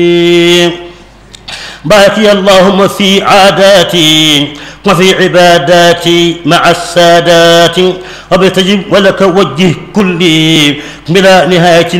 باركي اللهم في عاداتي وفي عباداتي مع السادات وبتجب ولك وجه كلي بلا نهاية